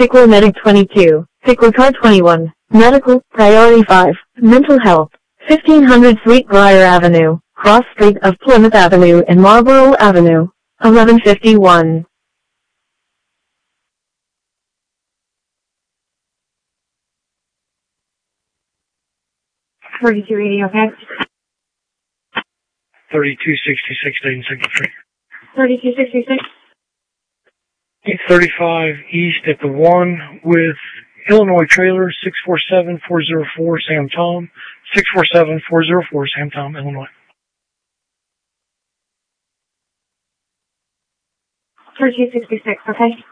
Pickler Medic 22, Pickler Car 21, Medical, Priority 5, Mental Health, 1500 Suite Briar Avenue, Cross Street of Plymouth Avenue and Marlborough Avenue, 1151. 3280, okay? 3266, Dayton Signal 3. 3266. 835 east at the 1 with Illinois trailer 647404 Sam Tom. 647404 Sam Tom, Illinois. 3266, okay?